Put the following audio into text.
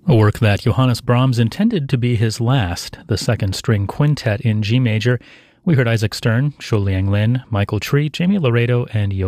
A work that Johannes Brahms intended to be his last, the second string quintet in G major. We heard Isaac Stern, Shuliang Lin, Michael Tree, Jamie Laredo, and